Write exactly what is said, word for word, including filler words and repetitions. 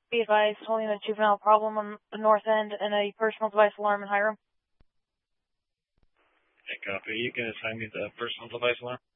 Be advised, holding a juvenile problem on the north end and a personal device alarm in Hiram. Okay, copy. You can assign me the personal device alarm.